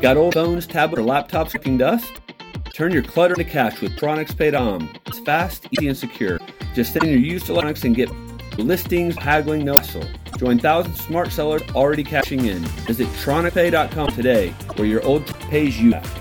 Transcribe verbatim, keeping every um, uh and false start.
Got old phones, tablets, or laptops collecting dust? Turn your clutter into cash with TronixPay dot com. It's fast, easy, and secure. Just send in your used electronics and get listings, haggling, no hassle. Join thousands of smart sellers already cashing in. Visit TronixPay dot com today, where your old pays you back.